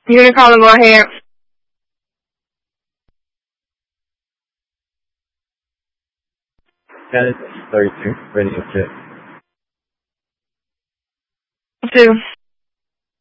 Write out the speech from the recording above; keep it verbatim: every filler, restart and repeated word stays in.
Unicaller, go ahead. Genesis thirty-two, radio check. Two.